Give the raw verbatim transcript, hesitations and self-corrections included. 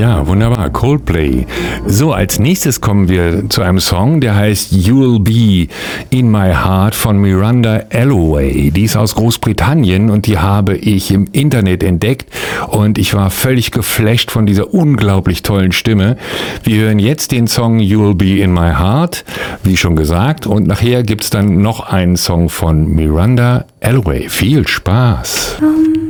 Ja, wunderbar. Coldplay. So, als nächstes kommen wir zu einem Song, der heißt You'll Be in My Heart von Miranda Alloway. Die ist aus Großbritannien und die habe ich im Internet entdeckt und ich war völlig geflasht von dieser unglaublich tollen Stimme. Wir hören jetzt den Song You'll Be in My Heart, wie schon gesagt, und nachher gibt's dann noch einen Song von Miranda Alloway. Viel Spaß! Um.